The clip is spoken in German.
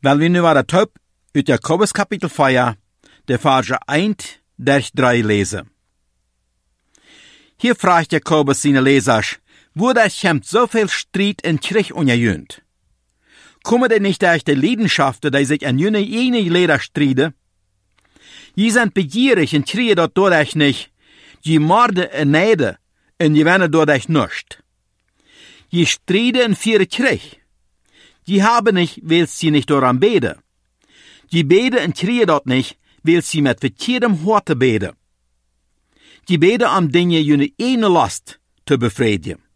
Weil wir nu waren top uit Jakobus kapitel 4, de Verse 1-3 lesen. Hier fragt Jakobus seine Lesers, wo das schemt so viel Streit in Krieg ungejönt. Kommen denn nicht durch die Leidenschaften, die sich an jene Leder streiten? Je sind begierig und kriegen dort dadurch nicht. Je morden en neiden en je wennen dadurch nicht. Je streiten und führen Krieg. Je haben nicht, weil sie nicht daran beten. Je beten und kriegen dort nicht, weil sie mit verkehrtem Horte beten. Je beten am Dinge jene eine Last zu befriedigen.